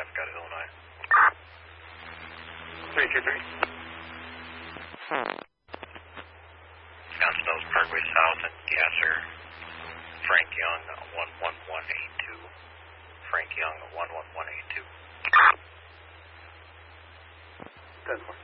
Scott, Illinois. 323. Scott Snows Parkway South and Gasser. Frank Young, 11182. Frank Young, 11182. 10-4.